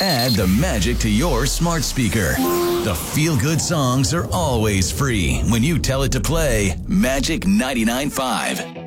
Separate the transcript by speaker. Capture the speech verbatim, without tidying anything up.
Speaker 1: Add the magic to your smart speaker. The feel-good songs are always free when you tell it to play Magic ninety-nine point five.